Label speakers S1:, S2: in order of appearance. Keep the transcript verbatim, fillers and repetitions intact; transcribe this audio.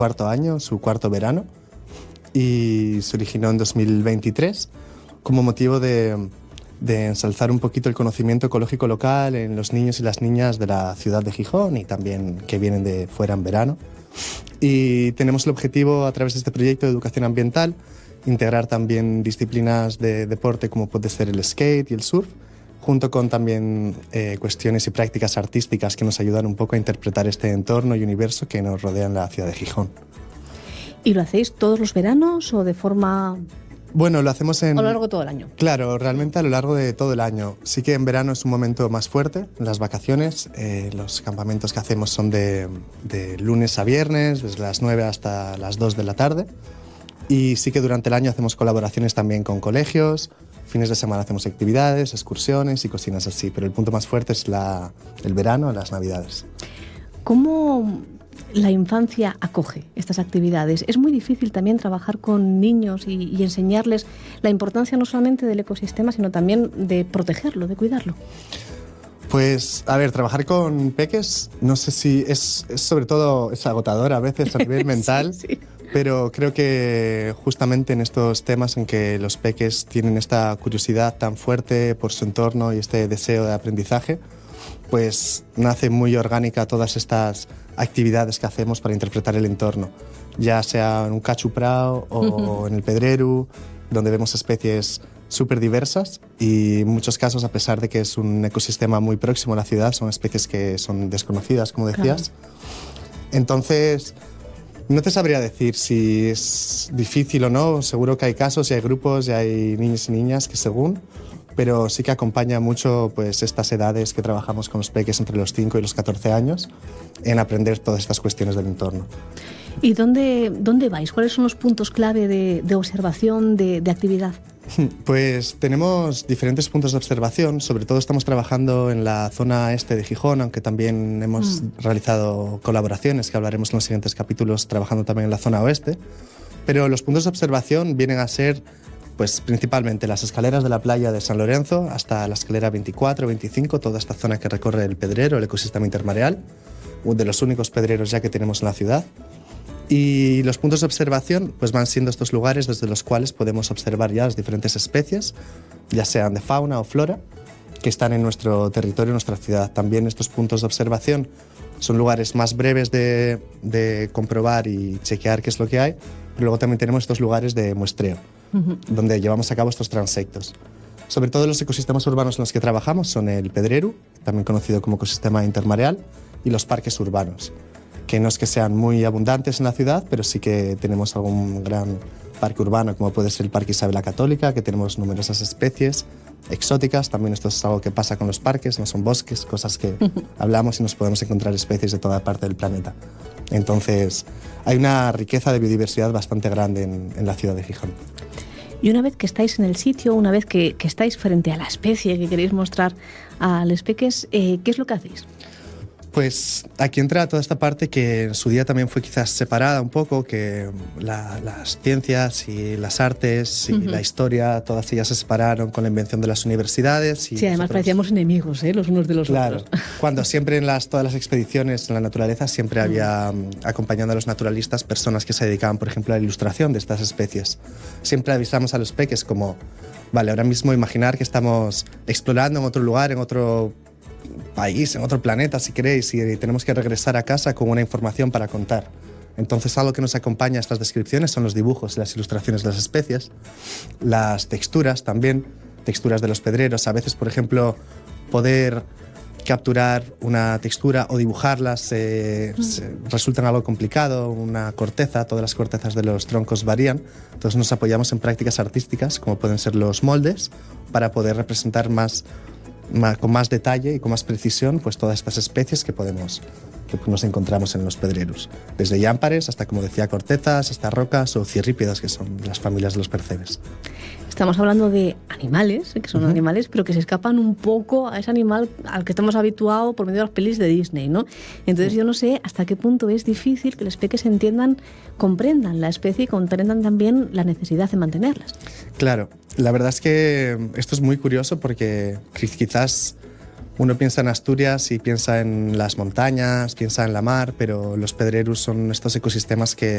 S1: cuarto año, su cuarto verano, y se originó en dos mil veintitrés como motivo de, de ensalzar un poquito el conocimiento ecológico local en los niños y las niñas de la ciudad de Gijón y también que vienen de fuera en verano. Y tenemos el objetivo, a través de este proyecto de educación ambiental, integrar también disciplinas de deporte como puede ser el skate y el surf, junto con también eh, cuestiones y prácticas artísticas que nos ayudan un poco a interpretar este entorno y universo que nos rodea en la ciudad de Gijón.
S2: ¿Y lo hacéis todos los veranos o de forma...?
S1: Bueno, lo hacemos en...
S2: a lo largo de todo el año.
S1: Claro, realmente a lo largo de todo el año. Sí que en verano es un momento más fuerte, en las vacaciones. Eh, los campamentos que hacemos son de, de lunes a viernes, desde las nueve hasta las dos de la tarde. Y sí que durante el año hacemos colaboraciones también con colegios, fines de semana hacemos actividades, excursiones y cocinas así, pero el punto más fuerte es la, el verano, las navidades.
S2: ¿Cómo la infancia acoge estas actividades? Es muy difícil también trabajar con niños y, y enseñarles la importancia no solamente del ecosistema, sino también de protegerlo, de cuidarlo.
S1: Pues, a ver, trabajar con peques, no sé si es, es sobre todo, es agotador a veces a nivel mental,
S2: sí, sí.
S1: Pero creo que justamente en estos temas en que los peques tienen esta curiosidad tan fuerte por su entorno y este deseo de aprendizaje, pues nace muy orgánica todas estas actividades que hacemos para interpretar el entorno, ya sea en un cachuprao o uh-huh. en el Pedreru, donde vemos especies súper diversas y en muchos casos, a pesar de que es un ecosistema muy próximo a la ciudad, son especies que son desconocidas, como decías. Claro. Entonces, no te sabría decir si es difícil o no, seguro que hay casos y hay grupos y hay niños y niñas que según, pero sí que acompaña mucho pues, estas edades que trabajamos con los peques entre los cinco y los catorce años en aprender todas estas cuestiones del entorno.
S2: ¿Y dónde, dónde vais? ¿Cuáles son los puntos clave de, de observación, de, de actividad?
S1: Pues tenemos diferentes puntos de observación, sobre todo estamos trabajando en la zona este de Gijón, aunque también hemos mm. realizado colaboraciones que hablaremos en los siguientes capítulos, trabajando también en la zona oeste, pero los puntos de observación vienen a ser pues principalmente las escaleras de la playa de San Lorenzo hasta la escalera veinticuatro, veinticinco, toda esta zona que recorre el Pedrero, el ecosistema intermareal, uno de los únicos pedreros ya que tenemos en la ciudad. Y los puntos de observación pues van siendo estos lugares desde los cuales podemos observar ya las diferentes especies, ya sean de fauna o flora, que están en nuestro territorio, en nuestra ciudad. También estos puntos de observación son lugares más breves de, de comprobar y chequear qué es lo que hay, pero luego también tenemos estos lugares de muestreo, uh-huh. donde llevamos a cabo estos transectos. Sobre todo los ecosistemas urbanos en los que trabajamos son el Pedreru, también conocido como ecosistema intermareal, y los parques urbanos, que no es que sean muy abundantes en la ciudad, pero sí que tenemos algún gran parque urbano, como puede ser el Parque Isabel la Católica, que tenemos numerosas especies exóticas. También esto es algo que pasa con los parques, no son bosques, cosas que hablamos y nos podemos encontrar especies de toda parte del planeta. Entonces, hay una riqueza de biodiversidad bastante grande en, en la ciudad de Gijón.
S2: Y una vez que estáis en el sitio, una vez que, que estáis frente a la especie que queréis mostrar a los peques, eh, ¿qué es lo que hacéis?
S1: Pues aquí entra toda esta parte que en su día también fue quizás separada un poco, que la, las ciencias y las artes y uh-huh. la historia, todas ellas se separaron con la invención de las universidades. Y
S2: sí, además nosotros parecíamos enemigos, ¿eh? Los unos de los
S1: claro,
S2: otros.
S1: Cuando siempre en las, todas las expediciones en la naturaleza siempre había, um, acompañando a los naturalistas, personas que se dedicaban, por ejemplo, a la ilustración de estas especies. Siempre avisamos a los peques como, vale, ahora mismo imaginar que estamos explorando en otro lugar, en otro país, en otro planeta, si queréis, y tenemos que regresar a casa con una información para contar. Entonces, algo que nos acompaña a estas descripciones son los dibujos y las ilustraciones de las especies, las texturas también, texturas de los pedreros. A veces, por ejemplo, poder capturar una textura o dibujarlas eh, mm. se, resulta algo complicado, una corteza, todas las cortezas de los troncos varían, entonces nos apoyamos en prácticas artísticas, como pueden ser los moldes, para poder representar más con más detalle y con más precisión pues todas estas especies que podemos que nos encontramos en los pedreros, desde llámpares hasta, como decía, cortezas, hasta rocas o cirrípidas, que son las familias de los percebes.
S2: Estamos hablando de animales, que son uh-huh. animales, pero que se escapan un poco a ese animal al que estamos habituados por medio de las pelis de Disney, ¿no? Entonces uh-huh. yo no sé hasta qué punto es difícil que los peques entiendan, comprendan la especie y comprendan también la necesidad de mantenerlas.
S1: Claro, la verdad es que esto es muy curioso porque quizás uno piensa en Asturias y piensa en las montañas, piensa en la mar, pero los pedreros son estos ecosistemas que